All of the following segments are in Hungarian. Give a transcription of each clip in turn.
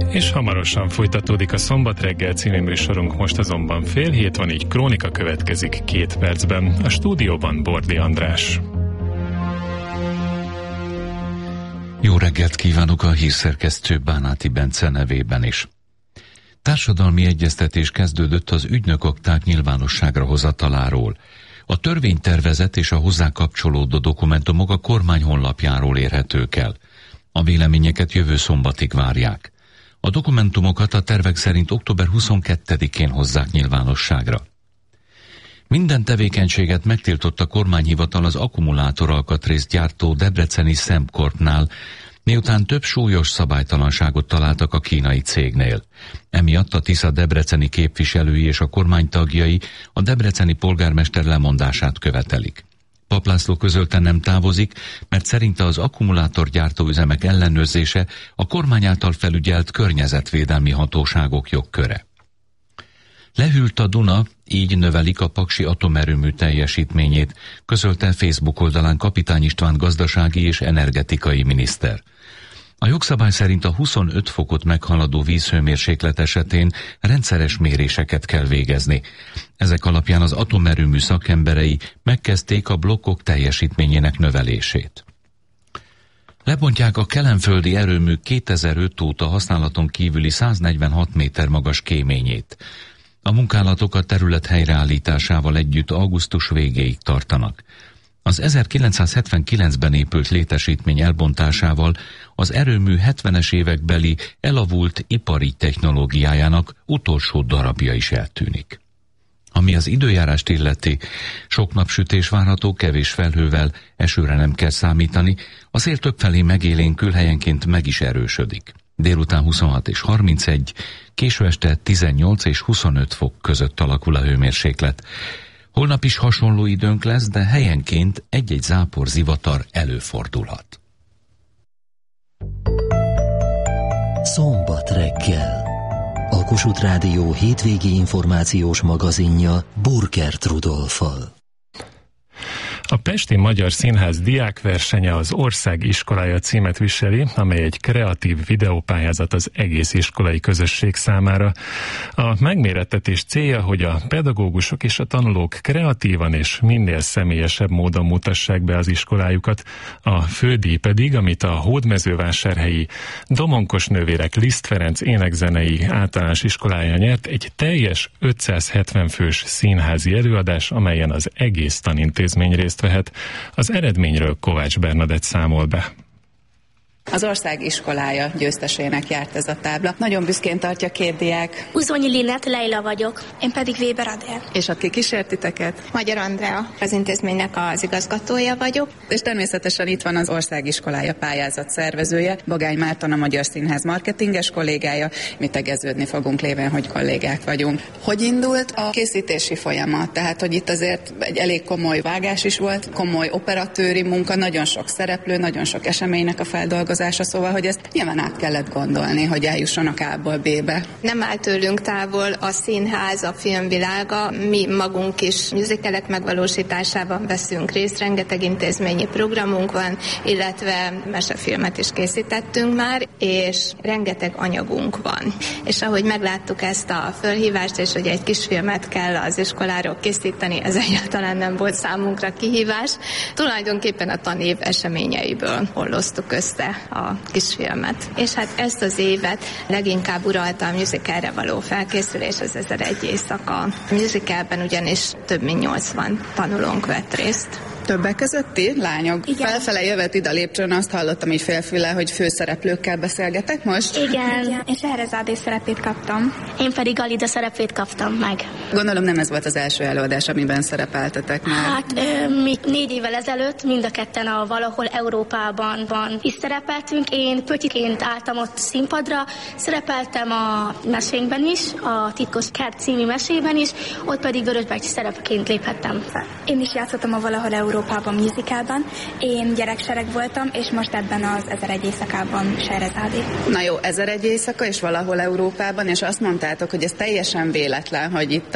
És hamarosan folytatódik a Szombat reggel című műsorunk, most azonban 6:30 van, így Krónika következik 2 percben. A stúdióban Bordi András. Jó reggelt kívánok a hírszerkesztő Bánáti Bence nevében is. Társadalmi egyeztetés kezdődött az ügynökakták nyilvánosságra hozataláról. A törvénytervezet és a hozzá kapcsolódó dokumentumok a kormány honlapjáról érhetők el. A véleményeket jövő szombatig várják. A dokumentumokat a tervek szerint október 22-én hozzák nyilvánosságra. Minden tevékenységet megtiltott a kormányhivatal az akkumulátoralkatrészt gyártó debreceni Sembcorpnál, miután több súlyos szabálytalanságot találtak a kínai cégnél. Emiatt a Tisza debreceni képviselői és a kormány tagjai a debreceni polgármester lemondását követelik. Papp László közölte, nem távozik, mert szerinte az akkumulátorgyártó üzemek ellenőrzése a kormány által felügyelt környezetvédelmi hatóságok jogköre. Lehűlt a Duna, így növelik a paksi atomerőmű teljesítményét, közölte Facebook oldalán Kapitány István gazdasági és energetikai miniszter. A jogszabály szerint a 25 fokot meghaladó vízhőmérséklet esetén rendszeres méréseket kell végezni. Ezek alapján az atomerőmű szakemberei megkezdték a blokkok teljesítményének növelését. Lebontják a kelenföldi erőmű 2005 óta használaton kívüli 146 méter magas kéményét. A munkálatok a terület helyreállításával együtt augusztus végéig tartanak. Az 1979-ben épült létesítmény elbontásával az erőmű 70-es évekbeli elavult ipari technológiájának utolsó darabja is eltűnik. Ami az időjárást illeti, sok napsütés várható, kevés felhővel, esőre nem kell számítani, a szél többfelé megélénkül, helyenként meg is erősödik. Délután 26 és 31, késő este 18 és 25 fok között alakul a hőmérséklet. Holnap is hasonló időnk lesz, de helyenként egy-egy zápor, zivatar előfordulhat. Szombat reggel. A Kossuth Rádió hétvégi információs magazinja Burkert Rudolffal. A Pesti Magyar Színház diákversenye az Ország Iskolája címet viseli, amely egy kreatív videópályázat az egész iskolai közösség számára. A megmérettetés célja, hogy a pedagógusok és a tanulók kreatívan és minél személyesebb módon mutassák be az iskolájukat. A fődíj pedig, amit a hódmezővásárhelyi Domonkos nővérek Liszt Ferenc énekzenei általános iskolája nyert, egy teljes 570 fős színházi előadás, amelyen az egész tanintézmény részt vehet. Az eredményről Kovács Bernadett számol be. Az Ország Iskolája győztesének járt ez a tábla. Nagyon büszkén tartja 2 diák. Uzonyi Linnet Leila vagyok. Én pedig Weber Adél. És aki kísért titeket? Magyar Andrea. Az intézménynek az igazgatója vagyok. És természetesen itt van az Ország Iskolája pályázat szervezője, Bagány Márton, a Magyar Színház marketinges kollégája. Mi tegeződni fogunk lévén, hogy kollégák vagyunk. Hogy indult a készítési folyamat? Tehát, hogy itt azért egy elég komoly vágás is volt, komoly operatőri munka, nagyon sok szereplő, nagyon sok eseménynek a feldolgozása, szóval, hogy ezt nyilván át kellett gondolni, hogy eljussanak A-ból B-be. Nem áll tőlünk távol a színház, a filmvilága. Mi magunk is musicalek megvalósításában veszünk részt, rengeteg intézményi programunk van, illetve mesefilmet is készítettünk már, és rengeteg anyagunk van. És ahogy megláttuk ezt a fölhívást, és hogy egy kisfilmet kell az iskoláról készíteni, ez egyáltalán nem volt számunkra kihívás. Tulajdonképpen a tanév eseményeiből holloztuk össze a kisfilmet. És hát ezt az évet leginkább uralta a musicalre való felkészülés, az 1001 éjszaka. A musicalben ugyanis több mint 80 tanulónk vett részt. Többek között ti, lányok? Igen. Felfele jövet ide a lépcsőn, azt hallottam így félfüllel, hogy főszereplőkkel beszélgetek most? Igen. És Erezádé szerepét kaptam. Én pedig Alida szerepét kaptam meg. Gondolom nem ez volt az első előadás, amiben szerepeltetek már. Hát mi 4 évvel ezelőtt mind a ketten a Valahol Európában is szerepeltünk. Én pötyiként álltam ott színpadra, szerepeltem a mesénkben is, a Titkos Kert című mesében is, ott pedig Vörösbácsi szerepként léphettem fel. Én is játszottam a Valahol Európában musicalban. Én gyereksereg voltam, és most ebben az 1001 éjszakában Serezádé. Na jó, 1001 éjszaka és Valahol Európában, és azt mondtátok, hogy ez teljesen véletlen, hogy itt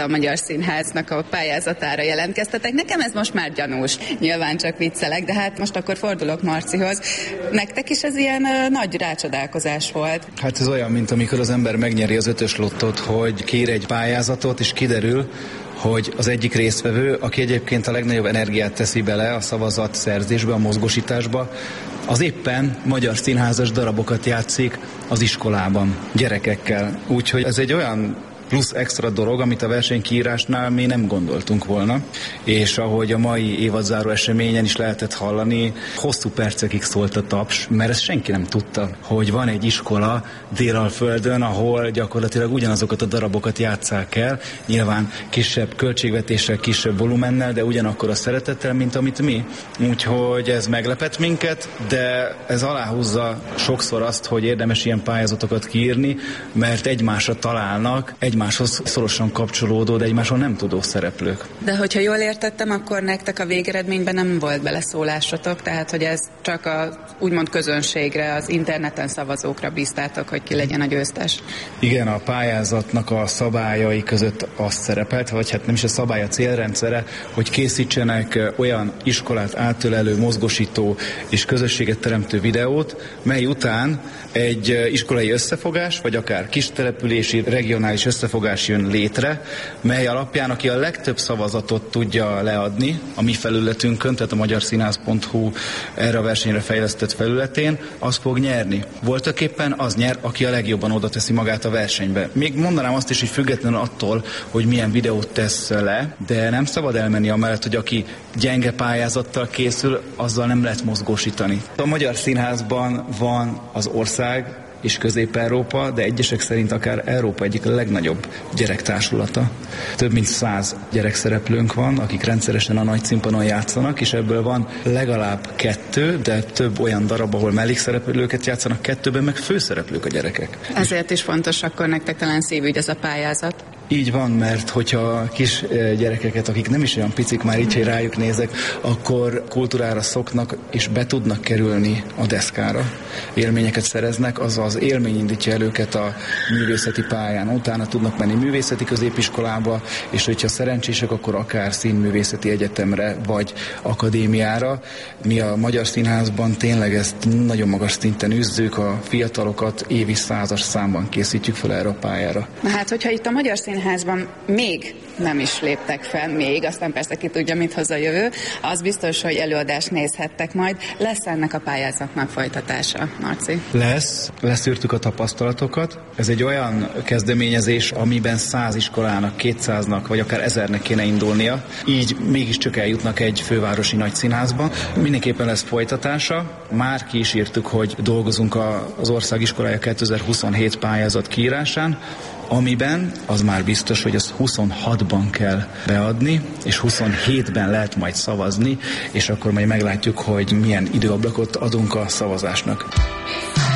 a Magyar Színháznak a pályázatára jelentkeztetek. Nekem ez most már gyanús. Nyilván csak viccelek, de hát most akkor fordulok Marcihoz. Nektek is ez ilyen nagy rácsodálkozás volt? Hát ez olyan, mint amikor az ember megnyeri az 5-ös lottót, hogy kér egy pályázatot, és kiderül, hogy az egyik résztvevő, aki egyébként a legnagyobb energiát teszi bele a szavazat szerzésbe, a mozgósításba, az éppen magyar színházas darabokat játszik az iskolában, gyerekekkel. Úgyhogy ez egy olyan plusz extra dolog, amit a versenykiírásnál mi nem gondoltunk volna, és ahogy a mai évadzáró eseményen is lehetett hallani, hosszú percekig szólt a taps, mert ezt senki nem tudta, hogy van egy iskola Délalföldön, ahol gyakorlatilag ugyanazokat a darabokat játsszák el, nyilván kisebb költségvetéssel, kisebb volumennel, de ugyanakkor a szeretettel, mint amit mi. Úgyhogy ez meglepett minket, de ez aláhúzza sokszor azt, hogy érdemes ilyen pályázatokat kiírni, mert egymásra találnak, egymáshoz szorosan kapcsolódó, de egymásról nem tudó szereplők. De hogyha jól értettem, akkor nektek a végeredményben nem volt beleszólásotok, tehát hogy ez csak a úgymond közönségre, az interneten szavazókra bíztátok, hogy ki legyen a győztes. Igen, a pályázatnak a szabályai között azt szerepelt, vagy hát nem is a szabály, a célrendszere, hogy készítsenek olyan iskolát átölelő, mozgosító és közösséget teremtő videót, mely után egy iskolai összefogás, vagy akár kistelepülési, regionális összefogás jön létre, mely alapján, aki a legtöbb szavazatot tudja leadni a mi felületünkön, tehát a magyarszínház.hu erre a versenyre fejlesztett felületén, az fog nyerni. Voltaképpen az nyer, aki a legjobban oda teszi magát a versenybe. Még mondanám azt is, hogy függetlenül attól, hogy milyen videót tesz le, de nem szabad elmenni amellett, hogy aki gyenge pályázattal készül, azzal nem lehet mozgósítani. A Magyar Színházban van az ország és Közép-Európa, de egyesek szerint akár Európa egyik legnagyobb gyerektársulata. Több mint 100 gyerekszereplőnk van, akik rendszeresen a nagy színpadon játszanak, és ebből van legalább 2, de több olyan darab, ahol mellékszereplőket játszanak, 2-ben meg főszereplők a gyerekek. Ezért is fontos akkor nektek talán szívügy ez a pályázat. Így van, mert hogyha kis gyerekeket, akik nem is olyan picik, már így, hogy rájuk nézek, akkor kultúrára szoknak és be tudnak kerülni a deszkára. Élményeket szereznek, az élmény indítja el őket a művészeti pályán. Utána tudnak menni művészeti középiskolába, és hogyha szerencsések, akkor akár színművészeti egyetemre vagy akadémiára. Mi a Magyar Színházban tényleg ezt nagyon magas szinten űzzük, a fiatalokat évi 100-as számban készítjük fel erre a pályára. Na hát, hogyha itt a Magyar Színházban még nem is léptek fel, aztán persze ki tudja, mit hoz a jövő, az biztos, hogy előadást nézhettek majd. Lesz ennek a pályázatnak folytatása, Marci? Leszűrtük a tapasztalatokat. Ez egy olyan kezdeményezés, amiben 100 iskolának, 200-nak, vagy akár 1000-nek kéne indulnia. Így mégiscsak eljutnak egy fővárosi nagyszínházba. Mindenképpen lesz folytatása. Már ki is írtuk, hogy dolgozunk az Ország Iskolája 2027 pályázat kiírásán, amiben az már biztos, hogy ezt 26-ban kell beadni, és 27-ben lehet majd szavazni, és akkor majd meglátjuk, hogy milyen időablakot adunk a szavazásnak.